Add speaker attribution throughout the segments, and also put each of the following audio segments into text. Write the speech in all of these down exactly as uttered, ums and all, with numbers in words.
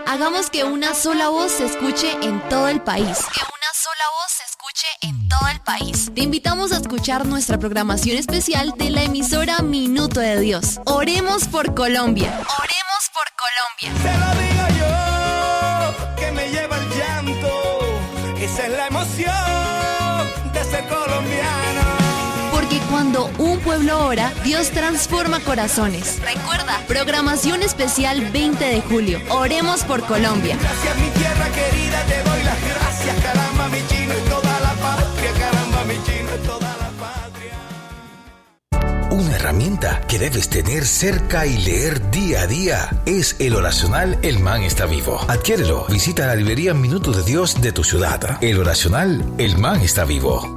Speaker 1: Hagamos que una sola voz se escuche en todo el país. Que una sola voz se escuche en todo el país. Te invitamos a escuchar nuestra programación especial de la emisora Minuto de Dios. Oremos por Colombia. Oremos por Colombia.
Speaker 2: Se lo digo yo, que me lleva el llanto. Esa es la emoción de ser colombiano.
Speaker 1: Porque cuando un pueblo ora, Dios transforma corazones. Recuerda, programación especial veinte de julio. Oremos por Colombia.
Speaker 2: Gracias mi tierra querida, te doy las gracias. Caramba mi chino y toda la patria. Caramba mi chino y toda la patria.
Speaker 3: Una herramienta que debes tener cerca y leer día a día es el oracional El Man está vivo. Adquiérelo. Visita la librería Minuto de Dios de tu ciudad. El oracional El Man está vivo.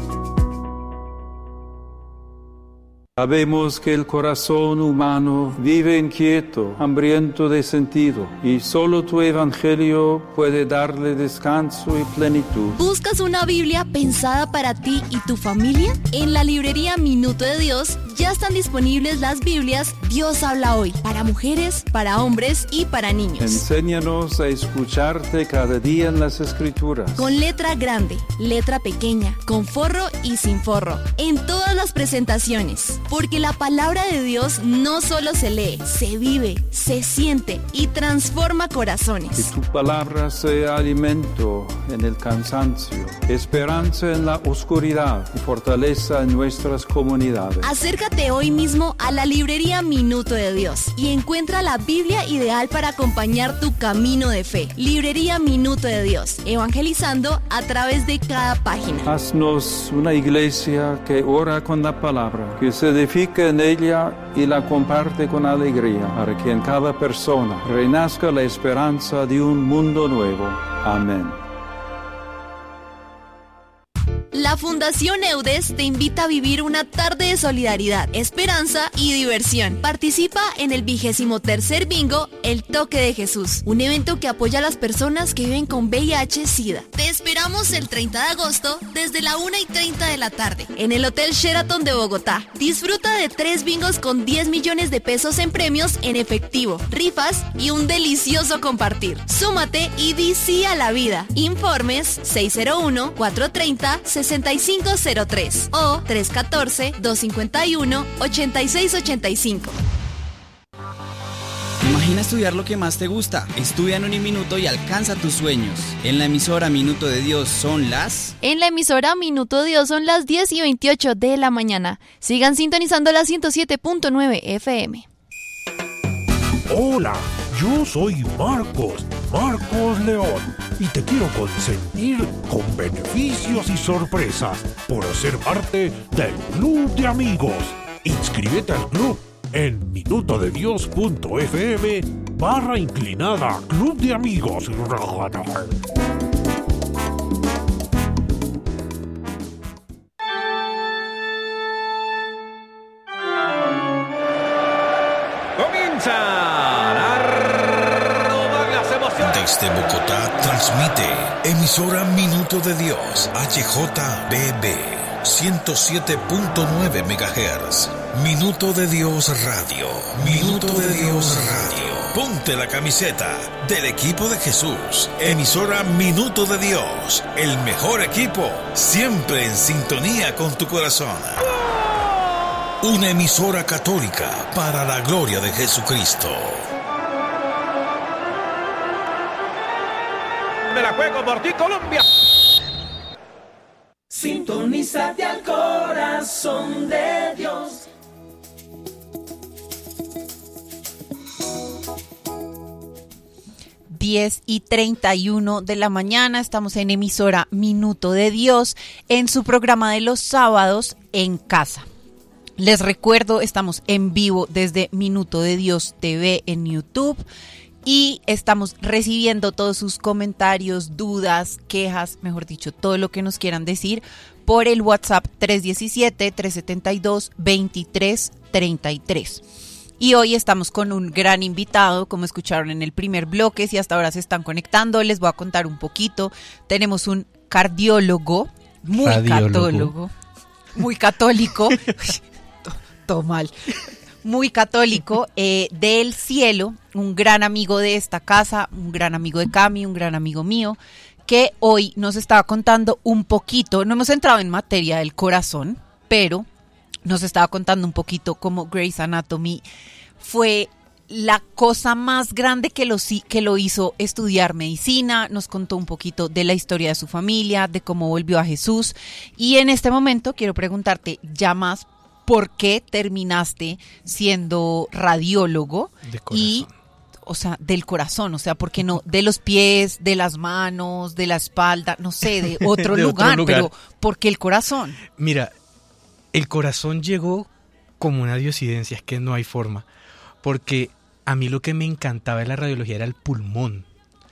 Speaker 4: Sabemos que el corazón humano vive inquieto, hambriento de sentido, y solo tu evangelio puede darle descanso y plenitud.
Speaker 1: ¿Buscas una Biblia pensada para ti y tu familia? En la librería Minuto de Dios ya están disponibles las Biblias Dios habla hoy, para mujeres, para hombres y para niños.
Speaker 4: Enséñanos a escucharte cada día en las Escrituras.
Speaker 1: Con letra grande, letra pequeña, con forro y sin forro, en todas las presentaciones. Porque la palabra de Dios no solo se lee, se vive, se siente y transforma corazones.
Speaker 4: Que tu palabra sea alimento en el cansancio, esperanza en la oscuridad y fortaleza en nuestras comunidades.
Speaker 1: Acércate hoy mismo a la librería Minuto de Dios y encuentra la Biblia ideal para acompañar tu camino de fe. Librería Minuto de Dios, evangelizando a través de cada página.
Speaker 4: Haznos una iglesia que ora con la palabra, que se edifica en ella y la comparte con alegría, para que en cada persona renazca la esperanza de un mundo nuevo. Amén.
Speaker 1: La Fundación EUDES te invita a vivir una tarde de solidaridad, esperanza y diversión. Participa en el vigésimo tercer bingo El Toque de Jesús, un evento que apoya a las personas que viven con V I H SIDA. Te esperamos el treinta de agosto desde la una y treinta de la tarde en el Hotel Sheraton de Bogotá. Disfruta de tres bingos con diez millones de pesos en premios en efectivo, rifas y un delicioso compartir. Súmate y di sí a la vida. Informes seis cero uno, cuatro tres cero, seis cinco cero tres o tres uno cuatro, dos cinco uno, ocho seis ocho cinco.
Speaker 5: Imagina estudiar lo que más te gusta. Estudia en un minuto y alcanza tus sueños. En la emisora Minuto de Dios son las...
Speaker 1: En la emisora Minuto de Dios son las diez y veintiocho de la mañana. Sigan sintonizando la ciento siete punto nueve F M.
Speaker 6: Hola, yo soy Marcos, Marcos León, y te quiero consentir con beneficios y sorpresas por ser parte del Club de Amigos. Inscríbete al club en minutodedios.fm barra inclinada Club de Amigos.
Speaker 3: Desde Bogotá transmite emisora Minuto de Dios H J B B ciento siete punto nueve megahertz. Minuto de Dios Radio. Minuto de Dios Radio. Ponte la camiseta del equipo de Jesús. Emisora Minuto de Dios. El mejor equipo, siempre en sintonía con tu corazón. Una emisora católica para la gloria de Jesucristo.
Speaker 2: Me la juego por ti, Colombia.
Speaker 7: Sintonízate al corazón de Dios.
Speaker 8: diez y treinta y uno de la mañana, estamos en emisora Minuto de Dios, en su programa de los sábados en casa. Les recuerdo, estamos en vivo desde Minuto de Dios T V en YouTube. Y estamos recibiendo todos sus comentarios, dudas, quejas, mejor dicho, todo lo que nos quieran decir por el WhatsApp tres uno siete, tres siete dos, dos tres tres tres. Y hoy estamos con un gran invitado, como escucharon en el primer bloque, si hasta ahora se están conectando, les voy a contar un poquito. Tenemos un cardiólogo, muy
Speaker 9: Radiólogo.
Speaker 8: católogo, muy católico, todo mal. muy católico, eh, del cielo, un gran amigo de esta casa, un gran amigo de Cami, un gran amigo mío, que hoy nos estaba contando un poquito, no hemos entrado en materia del corazón, pero nos estaba contando un poquito cómo Grey's Anatomy fue la cosa más grande que lo, que lo hizo estudiar medicina. Nos contó un poquito de la historia de su familia, de cómo volvió a Jesús. Y en este momento quiero preguntarte ya más, ¿por qué terminaste siendo radiólogo?
Speaker 9: De corazón.
Speaker 8: Y, o sea, del corazón, o sea, ¿por qué no de los pies, de las manos, de la espalda, no sé, de otro,
Speaker 9: de
Speaker 8: lugar,
Speaker 9: otro lugar?
Speaker 8: Pero ¿por qué el corazón?
Speaker 9: Mira, el corazón llegó como una diosidencia, es que no hay forma. Porque a mí lo que me encantaba de la radiología era el pulmón.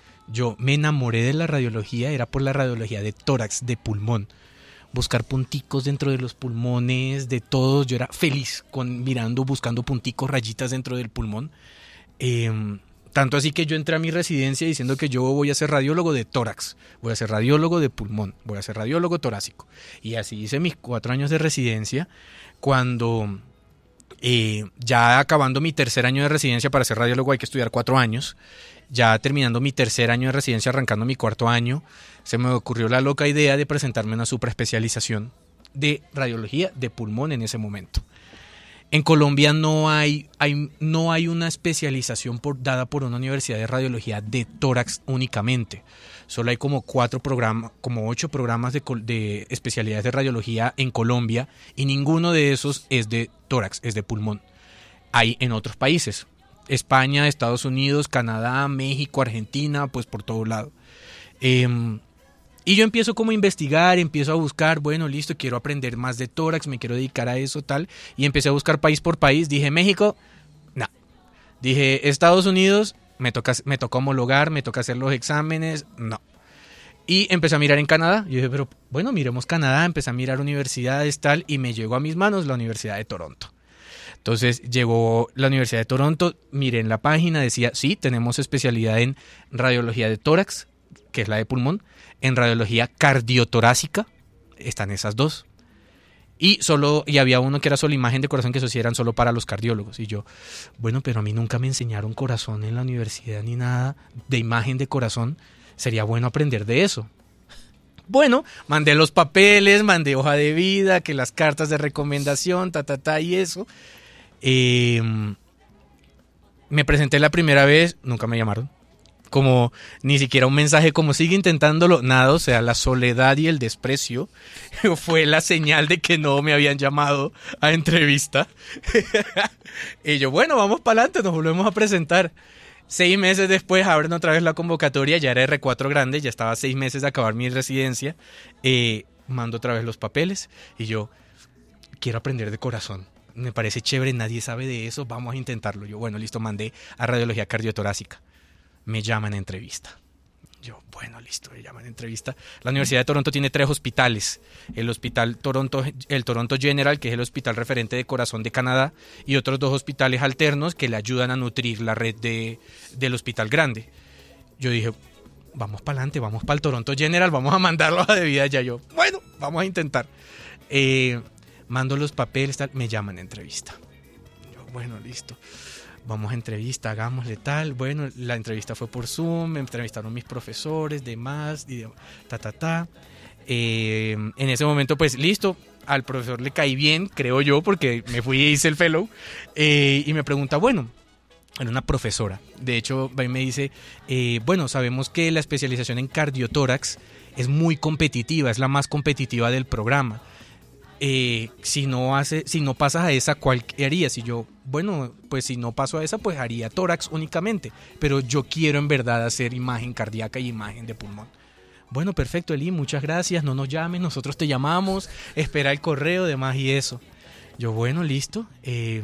Speaker 9: Yo me enamoré de la radiología, era por la radiología de tórax, de pulmón. Buscar punticos dentro de los pulmones, de todos. Yo era feliz con mirando, buscando punticos, rayitas dentro del pulmón. Eh, tanto así que yo entré a mi residencia diciendo que yo voy a ser radiólogo de tórax, voy a ser radiólogo de pulmón, voy a ser radiólogo torácico. Y así hice mis cuatro años de residencia. Cuando eh, ya acabando mi tercer año de residencia, para ser radiólogo hay que estudiar cuatro años. Ya terminando mi tercer año de residencia, arrancando mi cuarto año, se me ocurrió la loca idea de presentarme a una superespecialización de radiología de pulmón en ese momento. En Colombia no hay, hay, no hay una especialización por, dada por una universidad de radiología de tórax únicamente. Solo hay como cuatro programas, como ocho programas de, de especialidades de radiología en Colombia, y ninguno de esos es de tórax, es de pulmón. Hay en otros países, España, Estados Unidos, Canadá, México, Argentina, pues por todo lado. Eh, Y yo empiezo como a investigar, empiezo a buscar, bueno, listo, quiero aprender más de tórax, me quiero dedicar a eso, tal. Y empecé a buscar país por país. Dije, México, no. Dije, Estados Unidos, me toca, me toca homologar, me toca hacer los exámenes, no. Y empecé a mirar en Canadá. Yo dije, pero bueno, miremos Canadá. Empecé a mirar universidades, tal, y me llegó a mis manos la Universidad de Toronto. Entonces llegó la Universidad de Toronto, miré en la página, decía, sí, tenemos especialidad en radiología de tórax, que es la de pulmón, en radiología cardiotorácica, están esas dos. Y solo y había uno que era solo imagen de corazón, que eso sí eran solo para los cardiólogos. Y yo, bueno, pero a mí nunca me enseñaron corazón en la universidad ni nada de imagen de corazón. Sería bueno aprender de eso. Bueno, mandé los papeles, mandé hoja de vida, que las cartas de recomendación, ta, ta, ta, y eso. Eh, me presenté la primera vez, nunca me llamaron. Como ni siquiera un mensaje como sigue intentándolo, nada, o sea, la soledad y el desprecio fue la señal de que no me habían llamado a entrevista. Y yo, bueno, vamos para adelante, nos volvemos a presentar. Seis meses después abren otra vez la convocatoria, ya era erre cuatro grande, ya estaba seis meses de acabar mi residencia. Eh, mando otra vez los papeles y yo, quiero aprender de corazón. Me parece chévere, nadie sabe de eso, vamos a intentarlo. Yo, bueno, listo, mandé a radiología cardiotorácica. Me llaman a entrevista. Yo, bueno, listo, me llaman a entrevista. La Universidad de Toronto tiene tres hospitales. El hospital Toronto, el Toronto General, que es el hospital referente de corazón de Canadá, y otros dos hospitales alternos que le ayudan a nutrir la red de, del hospital grande. Yo dije, vamos para adelante, vamos para el Toronto General, vamos a mandar la hoja de vida ya. Yo, bueno, vamos a intentar. Eh, mando los papeles, tal, me llaman a entrevista. Yo, bueno, listo. Vamos a entrevista, hagámosle tal. Bueno, la entrevista fue por Zoom, me entrevistaron mis profesores, demás, y de, ta, ta, ta. Eh, en ese momento, pues, listo, al profesor le caí bien, creo yo, porque me fui y hice el fellow. Eh, y me pregunta, bueno, era una profesora. De hecho, va y me dice, eh, bueno, sabemos que la especialización en cardiotórax es muy competitiva, es la más competitiva del programa. Eh, si no hace, si no pasas a esa, ¿cuál harías? Y yo, bueno, pues si no paso a esa, pues haría tórax únicamente, pero yo quiero en verdad hacer imagen cardíaca y imagen de pulmón. Bueno, perfecto, Eli, muchas gracias, no nos llames, nosotros te llamamos, espera el correo, demás y eso. Yo, bueno, listo. Eh,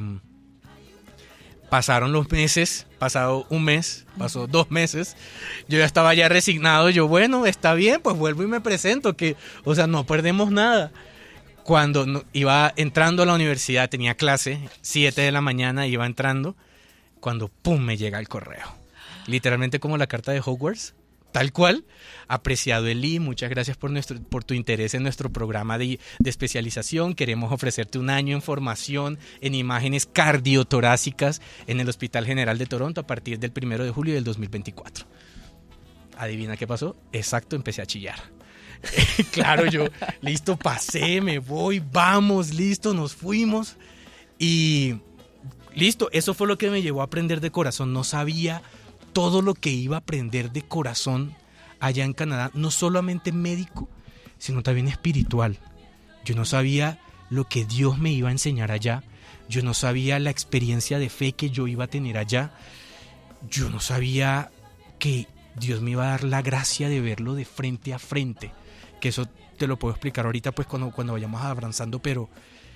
Speaker 9: pasaron los meses, pasado un mes, pasó dos meses, yo ya estaba ya resignado, yo, bueno, está bien, pues vuelvo y me presento, que, o sea, no perdemos nada. Cuando iba entrando a la universidad, tenía clase, siete de la mañana, iba entrando, cuando pum, me llega el correo. Literalmente como la carta de Hogwarts, tal cual. Apreciado Eli, muchas gracias por nuestro por tu interés en nuestro programa de, de especialización. Queremos ofrecerte un año en formación en imágenes cardiotorácicas en el Hospital General de Toronto a partir del primero de julio del dos mil veinticuatro. ¿Adivina qué pasó? Exacto, empecé a chillar. Claro, yo, listo, pasé, me voy, vamos, listo, nos fuimos. Y listo, eso fue lo que me llevó a aprender de corazón. No sabía todo lo que iba a aprender de corazón allá en Canadá, no solamente médico, sino también espiritual. Yo no sabía lo que Dios me iba a enseñar allá. Yo no sabía la experiencia de fe que yo iba a tener allá. Yo no sabía que Dios me iba a dar la gracia de verlo de frente a frente. Que eso te lo puedo explicar ahorita pues cuando, cuando vayamos avanzando, pero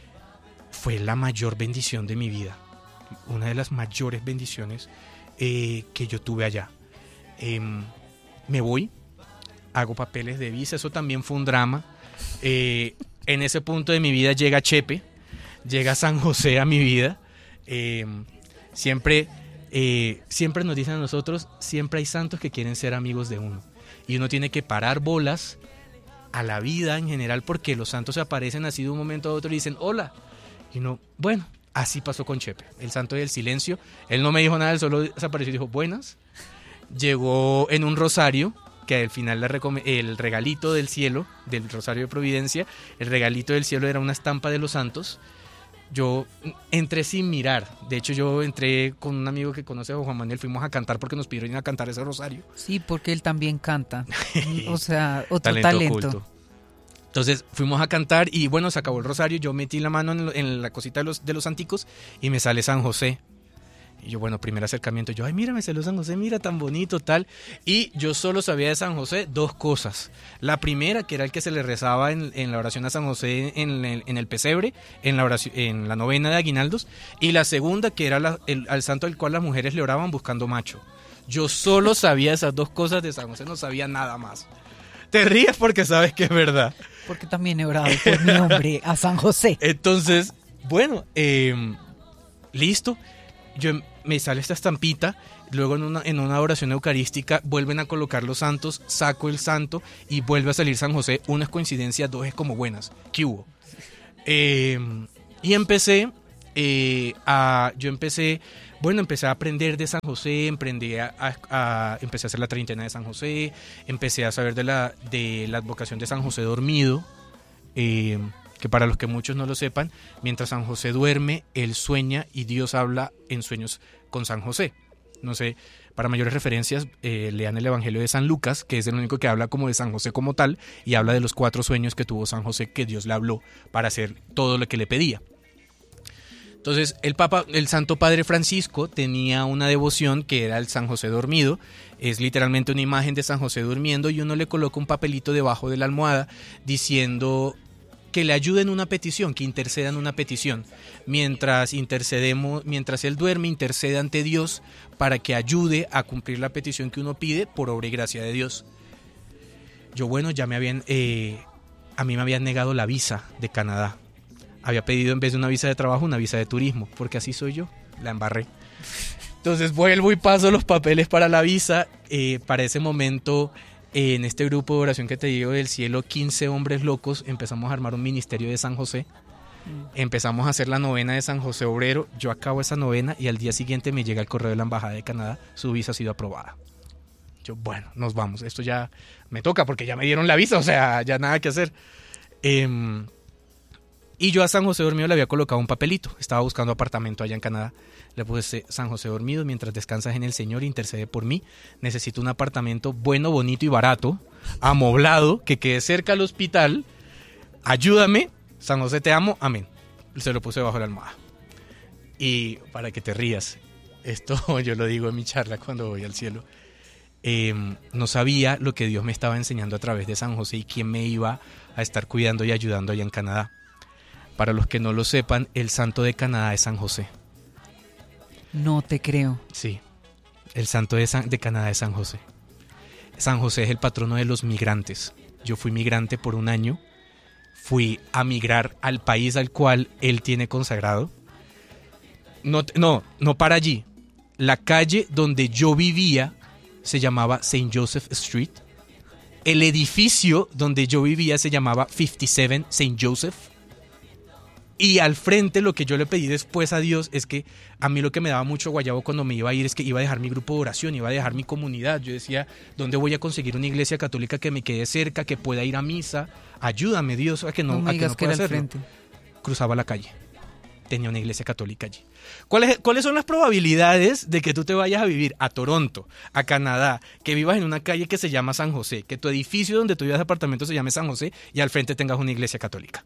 Speaker 9: fue la mayor bendición de mi vida. Una de las mayores bendiciones eh, que yo tuve allá. Eh, me voy, hago papeles de visa, eso también fue un drama. Eh, en ese punto de mi vida llega Chepe, llega San José a mi vida. Eh, siempre, eh, siempre nos dicen a nosotros, siempre hay santos que quieren ser amigos de uno. Y uno tiene que parar bolas a la vida en general, porque los santos se aparecen así de un momento a otro y dicen, hola. Y uno, bueno, así pasó con Chepe, el santo del silencio. Él no me dijo nada, él solo se apareció y dijo, buenas. Llegó en un rosario, que al final la recom- el regalito del cielo, del Rosario de Providencia, el regalito del cielo era una estampa de los santos. Yo entré sin mirar. De hecho, yo entré con un amigo que conoce a Juan Manuel, fuimos a cantar porque nos pidieron ir a cantar ese rosario.
Speaker 8: Sí, porque él también canta. O sea, otro
Speaker 9: talento.
Speaker 8: talento.
Speaker 9: Oculto. Entonces fuimos a cantar y bueno, se acabó el rosario, yo metí la mano en, en la cosita de los, de los santicos y me sale San José. Y yo, bueno, primer acercamiento, yo, ay, mira, me salió San José, mira, tan bonito, tal. Y yo solo sabía de San José dos cosas. La primera, que era el que se le rezaba en, en la oración a San José en el, en el pesebre, en la, oración, en la novena de aguinaldos. Y la segunda, que era la, el, al santo al cual las mujeres le oraban buscando macho. Yo solo sabía esas dos cosas de San José, no sabía nada más. Te ríes porque sabes que es verdad.
Speaker 8: Porque también he orado por mi hombre, a San José.
Speaker 9: Entonces, bueno, eh, listo. Yo me sale esta estampita, luego en una, en una oración eucarística vuelven a colocar los santos, saco el santo y vuelve a salir San José. Una es coincidencia, dos es como buenas. ¿Qué hubo? Eh, y empecé eh, a, yo empecé, bueno, empecé a aprender de San José, emprendí a, a, a, empecé a hacer la treintena de San José, empecé a saber de la, de la advocación de San José dormido, eh, que para los que muchos no lo sepan, mientras San José duerme, él sueña y Dios habla en sueños con San José. No sé, para mayores referencias, eh, lean el Evangelio de San Lucas, que es el único que habla como de San José como tal, y habla de los cuatro sueños que tuvo San José, que Dios le habló para hacer todo lo que le pedía. Entonces, el Papa, el Santo Padre Francisco tenía una devoción que era el San José dormido. Es literalmente una imagen de San José durmiendo y uno le coloca un papelito debajo de la almohada diciendo que le ayuden una petición, que intercedan una petición. Mientras intercedemos, mientras él duerme, intercede ante Dios para que ayude a cumplir la petición que uno pide por obra y gracia de Dios. Yo, bueno, ya me habían, eh, a mí me habían negado la visa de Canadá. Había pedido en vez de una visa de trabajo, una visa de turismo, porque así soy yo, la embarré. Entonces vuelvo y paso los papeles para la visa. Eh, para ese momento, eh, en este grupo de oración que te digo del cielo, quince hombres locos, empezamos a armar un ministerio de San José. Empezamos a hacer la novena de San José Obrero. Yo acabo esa novena y al día siguiente me llega el correo de la Embajada de Canadá, su visa ha sido aprobada. Yo, bueno, nos vamos, esto ya me toca porque ya me dieron la visa, o sea, ya nada que hacer. Eh, y yo a San José Dormido le había colocado un papelito, estaba buscando apartamento allá en Canadá. Le puse: San José Dormido, mientras descansas en el Señor, intercede por mí. Necesito un apartamento bueno, bonito y barato, amoblado, que quede cerca al hospital. Ayúdame, San José, te amo, amén. Se lo puse bajo la almohada. Y para que te rías, esto yo lo digo en mi charla cuando voy al cielo. Eh, no sabía lo que Dios me estaba enseñando a través de San José y quién me iba a estar cuidando y ayudando allá en Canadá. Para los que no lo sepan, el santo de Canadá es San José.
Speaker 8: No te creo.
Speaker 9: Sí, el santo de, San, de Canadá es San José. San José es el patrono de los migrantes. Yo fui migrante por un año. Fui a migrar al país al cual él tiene consagrado. No, no, no para allí. La calle donde yo vivía se llamaba Saint Joseph Street. El edificio donde yo vivía se llamaba cincuenta y siete Saint Joseph. Y al frente lo que yo le pedí después a Dios es que a mí lo que me daba mucho guayabo cuando me iba a ir es que iba a dejar mi grupo de oración, iba a dejar mi comunidad. Yo decía, ¿dónde voy a conseguir una iglesia católica que me quede cerca, que pueda ir a misa? Ayúdame, Dios, a que no,
Speaker 8: No me
Speaker 9: a que
Speaker 8: digas
Speaker 9: no
Speaker 8: que
Speaker 9: pueda
Speaker 8: era al
Speaker 9: hacerlo.
Speaker 8: frente.
Speaker 9: Cruzaba la calle. Tenía una iglesia católica allí. ¿Cuáles, ¿Cuáles son las probabilidades de que tú te vayas a vivir a Toronto, a Canadá, que vivas en una calle que se llama San José, que tu edificio donde tú vivas de apartamento se llame San José y al frente tengas una iglesia católica?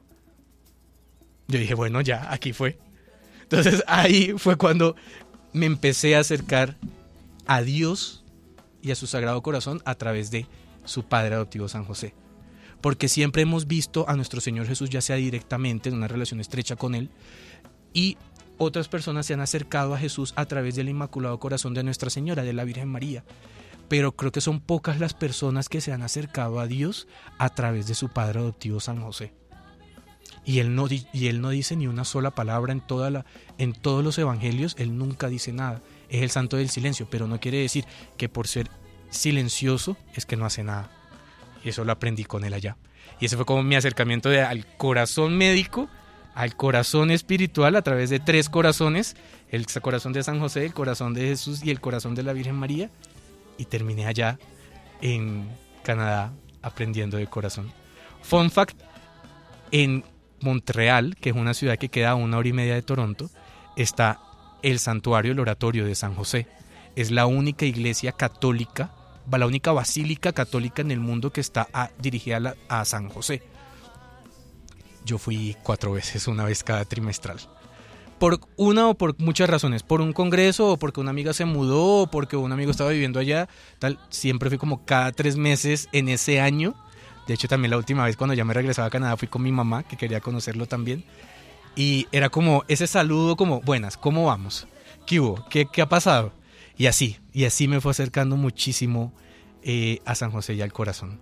Speaker 9: Yo dije, bueno, ya, aquí fue. Entonces ahí fue cuando me empecé a acercar a Dios y a su Sagrado Corazón a través de su Padre adoptivo San José. Porque siempre hemos visto a nuestro Señor Jesús, ya sea directamente en una relación estrecha con Él, y otras personas se han acercado a Jesús a través del Inmaculado Corazón de Nuestra Señora, de la Virgen María. Pero creo que son pocas las personas que se han acercado a Dios a través de su Padre adoptivo San José. Y él no, y él no dice ni una sola palabra en, toda la, en todos los evangelios, él nunca dice nada. Es el santo del silencio, pero no quiere decir que por ser silencioso es que no hace nada. Y eso lo aprendí con él allá. Y ese fue como mi acercamiento de, al corazón médico, al corazón espiritual a través de tres corazones, el corazón de San José, el corazón de Jesús y el corazón de la Virgen María. Y terminé allá en Canadá aprendiendo de corazón. Fun fact, en Montreal, que es una ciudad que queda a una hora y media de Toronto, está el santuario, el oratorio de San José. Es la única iglesia católica, la única basílica católica en el mundo que está a, dirigida a, la, a San José. Yo fui cuatro veces, una vez cada trimestral. Por una o por muchas razones, por un congreso, o porque una amiga se mudó, o porque un amigo estaba viviendo allá, tal. Siempre fui como cada tres meses en ese año. De hecho, también la última vez cuando ya me regresaba a Canadá fui con mi mamá, que quería conocerlo también. Y era como ese saludo como, buenas, ¿cómo vamos? ¿Qué hubo? ¿Qué, qué ha pasado? Y así, y así me fue acercando muchísimo eh, a San José y al corazón.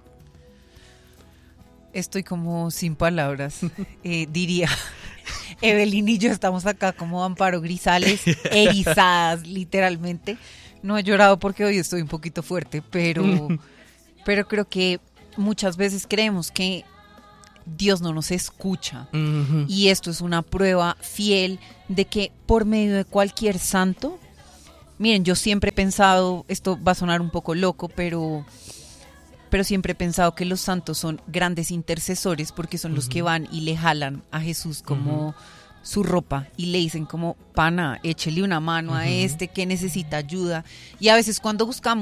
Speaker 8: Estoy como sin palabras. Eh, diría, Evelyn y yo estamos acá como Amparo Grisales, erizadas literalmente. No he llorado porque hoy estoy un poquito fuerte, pero, pero creo que muchas veces creemos que Dios no nos escucha. Uh-huh. Y esto es una prueba fiel de que por medio de cualquier santo, miren, yo siempre he pensado, esto va a sonar un poco loco, pero, pero siempre he pensado que los santos son grandes intercesores porque son uh-huh. los que van y le jalan a Jesús como uh-huh. su ropa y le dicen como, pana, échele una mano uh-huh. a este que necesita ayuda. Y a veces cuando buscamos